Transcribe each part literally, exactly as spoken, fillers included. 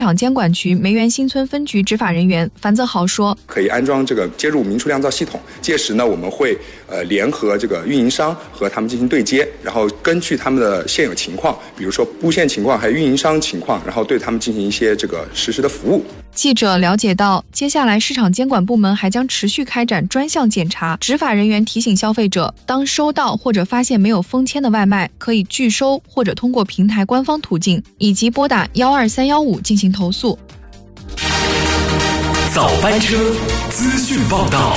场监管局梅园新村分局执法人员樊泽豪说， 可以安装这个接入明处酿造系统，届时呢，我们会呃联合这个运营商和他们进行对接，然后根据他们的现有情况，比如说布线情况还有运营商情况，然后对他们进行一些这个实时的服务。 记者了解到，接下来市场监管部门还将持续开展专项检查。执法人员提醒消费者，当收到或者发现没有封签的外卖，可以拒收或者通过平台官方途径，以及拨打幺二三幺五进行投诉。 早班车资讯报道。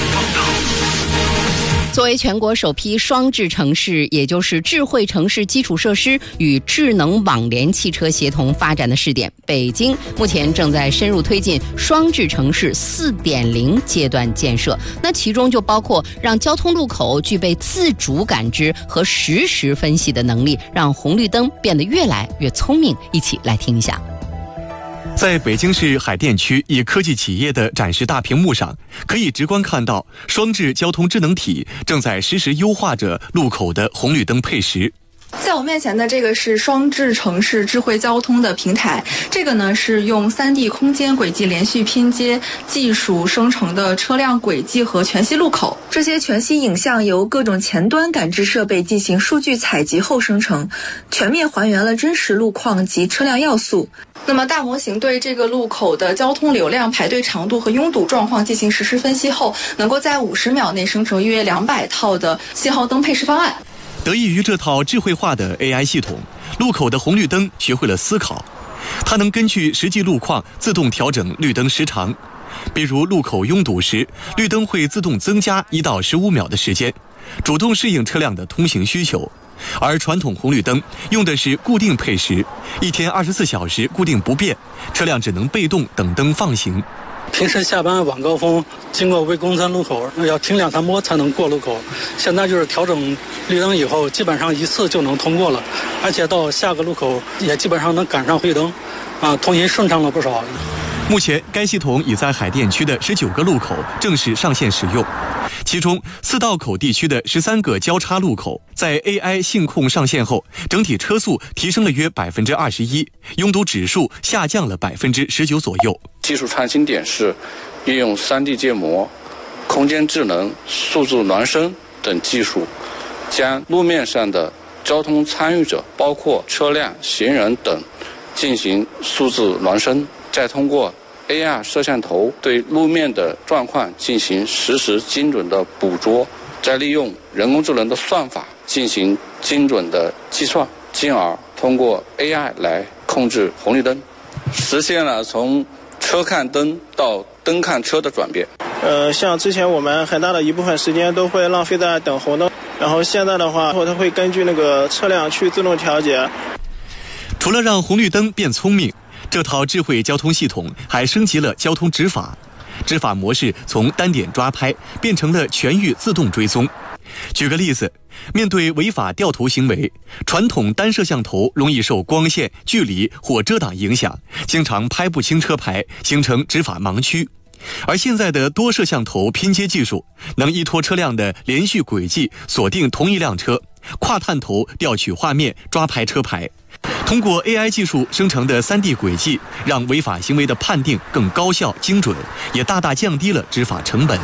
作为全国首批双智城市，也就是智慧城市基础设施与智能网联汽车协同发展的试点，北京目前正在深入推进双智城市 四点零 阶段建设。那其中就包括让交通路口具备自主感知和实时分析的能力，让红绿灯变得越来越聪明。一起来听一下。 在北京市海淀区一科技企业的展示大屏幕上，可以直观看到双智交通智能体正在实时优化着路口的红绿灯配时。 在我面前的这个是双智城市智慧交通的平台，这个呢是用 三 D 空间轨迹连续拼接技术生成的车辆轨迹和全息路口。这些全息影像由各种前端感知设备进行数据采集后生成，全面还原了真实路况及车辆要素。那么大模型对这个路口的交通流量、排队长度和拥堵状况进行实时分析后，能够在五十秒内生成约两百套的信号灯配时方案。 得益于这套智慧化的 A I 系统，路口的红绿灯学会了思考，它能根据实际路况自动调整绿灯时长。比如路口拥堵时，绿灯会自动增加一到十五秒的时间，主动适应车辆的通行需求。而传统红绿灯用的是固定配时，一天二十四小时固定不变，车辆只能被动等灯放行。 平时下班晚高峰经过魏公山路口要停两三波才能过路口，现在就是调整绿灯以后，基本上一次就能通过了，而且到下个路口也基本上能赶上绿灯，啊，通行顺畅了不少。 目前该系统已在海淀区的十九个路口正式上线使用，其中四道口地区的十三个交叉路口在 A I 信控上线后，整体车速提升了约百分之二十一，拥堵指数下降了百分之十九左右。 技术创新点是运用 三 D 建模、空间智能、数字孪生等技术，将路面上的交通参与者，包括车辆、行人等，进行数字孪生，再通过 A R 摄像头对路面的状况进行实时精准的捕捉，再利用人工智能的算法进行精准的计算，进而通过 A I 来控制红绿灯，实现了从车看灯到灯看车的转变。 呃，像之前我们很大的一部分时间都会浪费在等红灯，然后现在的话，它会根据那个车辆去自动调节。 除了让红绿灯变聪明，这套智慧交通系统还升级了交通执法，执法模式从单点抓拍变成了全域自动追踪。举个例子，面对违法掉头行为，传统单摄像头容易受光线、距离或遮挡影响，经常拍不清车牌，形成执法盲区。而现在的多摄像头拼接技术，能依托车辆的连续轨迹锁定同一辆车，跨探头调取画面，抓拍车牌。通过 A I 技术生成的 三 D 轨迹，让违法行为的判定更高效精准，也大大降低了执法成本。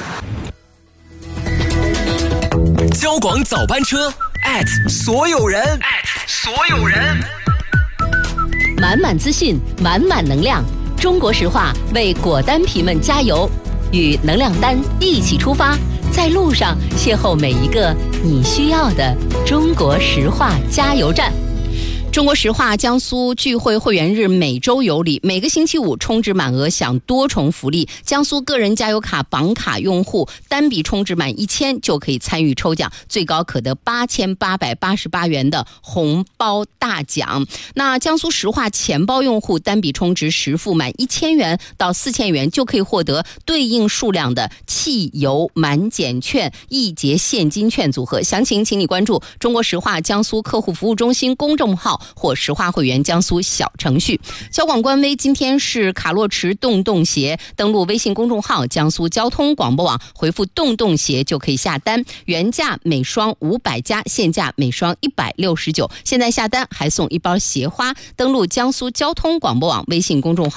交广早班车 at 所有人 at 所有人， 满满资讯，满满能量。中国石化为果丹皮们加油，与能量丹一起出发，在路上邂逅每一个你需要的中国石化加油站。中国石化江苏聚会会员日每周有礼，每个星期五充值满额享多重福利。江苏个人加油卡绑卡用户单笔充值满一千就可以参与抽奖，最高可得八千八百八十八元的红包大奖。那江苏石化钱包用户单笔充值实付满一千元到四千元就可以获得对应数量的汽油满减券、一节现金券组合。详情请你关注中国石化江苏客户服务中心公众号或石化会员江苏小程序。交广官微今天是卡洛驰洞洞鞋，登录微信公众号江苏交通广播网，回复洞洞鞋就可以下单，原价每双五百加，现价每双一百六十九，现在下单还送一包鞋花。登录江苏交通广播网微信公众号